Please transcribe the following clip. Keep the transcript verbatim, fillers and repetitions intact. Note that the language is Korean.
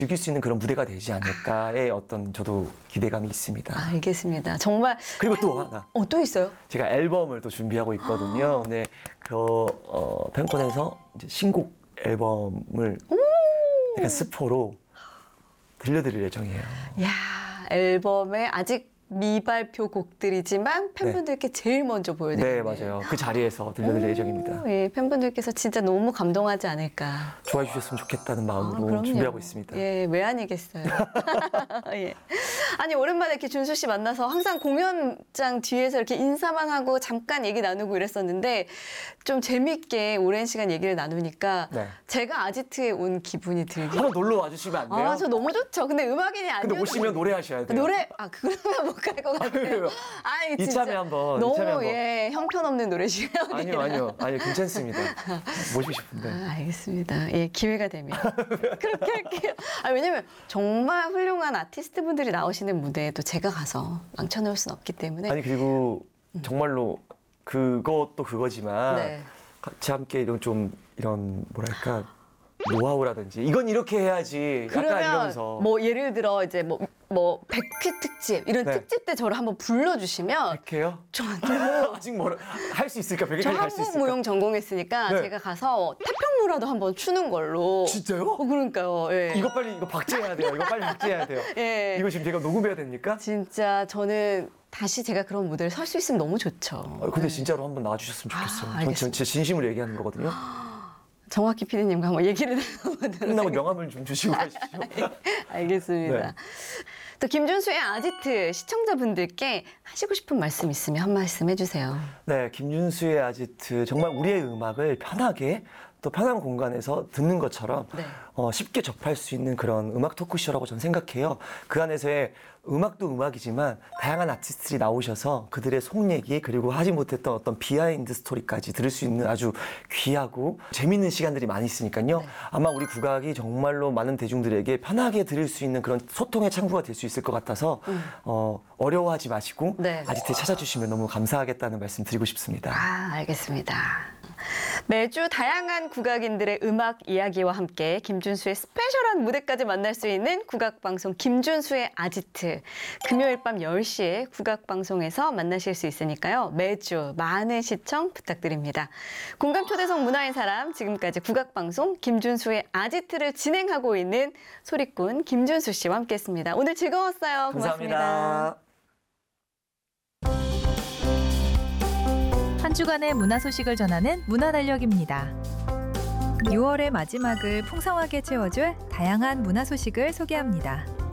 즐길 수 있는 그런 무대가 되지 않을까의 어떤 저도 기대감이 있습니다. 아, 알겠습니다. 정말. 그리고 또 하나. 어, 또 있어요? 제가 앨범을 또 준비하고 있거든요. 근데 그 어, 팬콘에서 이제 신곡 앨범을 약간 스포로 들려드릴 예정이에요. 야, 앨범에 아직 미발표 곡들이지만 팬분들께 네. 제일 먼저 보여드리는. 네, 맞아요. 그 자리에서 들려드릴 오, 예정입니다. 예, 팬분들께서 진짜 너무 감동하지 않을까. 좋아해 주셨으면 좋겠다는 마음으로 아, 준비하고 있습니다. 예, 왜 아니겠어요. 예. 아니, 오랜만에 이렇게 준수 씨 만나서 항상 공연장 뒤에서 이렇게 인사만 하고 잠깐 얘기 나누고 이랬었는데 좀 재밌게 오랜 시간 얘기를 나누니까 네. 제가 아지트에 온 기분이 들게. 한번 놀러 와주시면 안 돼요? 아, 저 너무 좋죠. 근데 음악인이 아니어도. 근데 오시면 노래하셔야 돼요. 노래, 아, 그러면 못 갈 것 같아요. 아니, 진짜. 이참에 한번. 너무, 이참에 한번. 예, 형편없는 노래시네요. 아니요, 아니요. 아니요, 괜찮습니다. 모시고 싶은데. 아, 알겠습니다. 예, 기회가 되면. 그렇게 할게요. 아, 왜냐면 정말 훌륭한 아티스트 분들이 나오시는 무대에 또 제가 가서 망쳐놓을 수는 없기 때문에. 아니, 그리고 정말로 그것도 그거지만 네. 같이 함께 이런 좀, 이런, 뭐랄까. 노하우라든지 이건 이렇게 해야지 약간 이러면서 뭐 예를 들어 이제 뭐 뭐 백 회 특집 이런 네. 특집 때 저를 한번 불러주시면 백 회요? 저는 아직 뭐 할 수 있을까? 백 회까지 할 수 있을까? 저 한국 무용 전공했으니까 네. 제가 가서 태평무라도 한번 추는 걸로. 진짜요? 어, 그러니까요. 예. 이거 빨리 이거 박제해야 돼요. 이거 빨리 박제해야 돼요. 예. 이거 지금 제가 녹음해야 됩니까? 진짜 저는 다시 제가 그런 무대를 설 수 있으면 너무 좋죠. 아, 근데 네. 진짜로 한번 나와주셨으면 좋겠어요. 아, 전 진짜 진심으로 얘기하는 거거든요. 정확히 피디님과 한번 얘기를 나눠보도록 끝나고 명함을 좀 주시고 가십시오. 알겠습니다. 네. 또 김준수의 아지트 시청자분들께 하시고 싶은 말씀 있으면 한 말씀 해주세요. 네, 김준수의 아지트 정말 우리의 음악을 편하게 또 편한 공간에서 듣는 것처럼 네. 어, 쉽게 접할 수 있는 그런 음악 토크쇼라고 저는 생각해요. 그 안에서의 음악도 음악이지만 다양한 아티스트들이 나오셔서 그들의 속 얘기 그리고 하지 못했던 어떤 비하인드 스토리까지 들을 수 있는 아주 귀하고 재밌는 시간들이 많이 있으니까요. 네. 아마 우리 국악이 정말로 많은 대중들에게 편하게 들을 수 있는 그런 소통의 창구가 될 수 있을 것 같아서 음. 어, 어려워하지 마시고 네. 아지트에 찾아주시면 너무 감사하겠다는 말씀 드리고 싶습니다. 아, 알겠습니다. 매주 다양한 국악인들의 음악 이야기와 함께 김준수의 스페셜한 무대까지 만날 수 있는 국악방송 김준수의 아지트. 금요일 밤 열 시에 국악방송에서 만나실 수 있으니까요. 매주 많은 시청 부탁드립니다. 공감 초대석 문화의 사람, 지금까지 국악방송 김준수의 아지트를 진행하고 있는 소리꾼 김준수 씨와 함께했습니다. 오늘 즐거웠어요. 고맙습니다. 감사합니다. 한 주간의 문화 소식을 전하는 문화달력입니다. 유월의 마지막을 풍성하게 채워줄 다양한 문화 소식을 소개합니다.